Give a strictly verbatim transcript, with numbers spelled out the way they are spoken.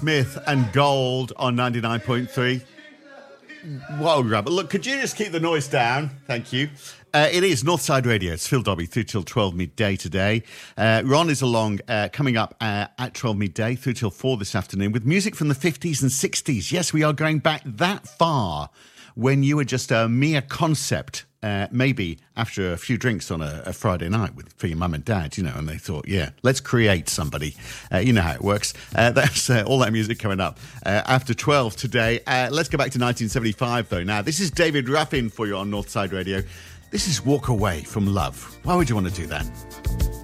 Smith and Gold on ninety-nine point three. Whoa, grab it. Look, could you just keep the noise down? Thank you. Uh, it is Northside Radio. It's Phil Dobby through till twelve midday today. Uh, Ron is along uh, coming up uh, at twelve midday through till four this afternoon with music from the fifties and sixties. Yes, we are going back that far when you were just a mere concept, uh, maybe after a few drinks on a, a Friday night with for your mum and dad, you know, and they thought, yeah, let's create somebody. Uh, you know how it works. Uh, that's uh, all that music coming up uh, after twelve today. Uh, let's go back to nineteen seventy-five, though. Now, this is David Ruffin for you on Northside Radio. This is Walk Away from Love. Why would you want to do that?